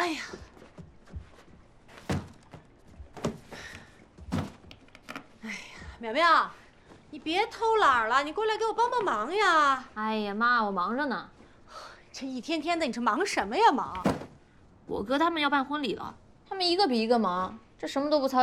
哎呀，哎呀，淼淼，你别偷懒了，你过来给我帮帮忙呀！ 哎呀妈，我忙着呢。 这一天天的，你这忙什么呀忙？ 我哥他们要办婚礼了，他们一个比一个忙，这什么都不操